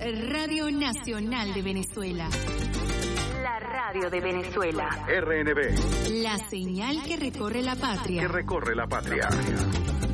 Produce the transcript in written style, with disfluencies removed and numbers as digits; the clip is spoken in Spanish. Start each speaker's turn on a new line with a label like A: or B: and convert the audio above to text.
A: Radio Nacional de Venezuela. La radio de Venezuela.
B: RNB.
A: La señal que recorre la patria.
B: Que recorre la patria.